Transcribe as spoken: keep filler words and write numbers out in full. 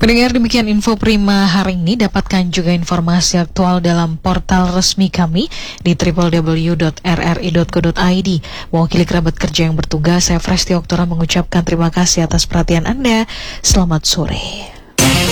Pendengar, demikian info Prima hari ini. Dapatkan juga informasi aktual dalam portal resmi kami di w w w dot r r i dot co dot i d. Mewakili kerabat kerja yang bertugas, saya Fresti Oktora mengucapkan terima kasih atas perhatian Anda. Selamat sore.